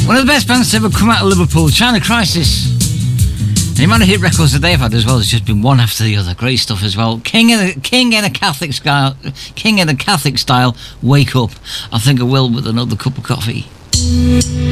One of the best bands to ever come out of Liverpool, China Crisis. And the amount of hit records that they've had as well has just been one after the other. Great stuff as well. King in a Catholic style. Wake up. I think I will with another cup of coffee.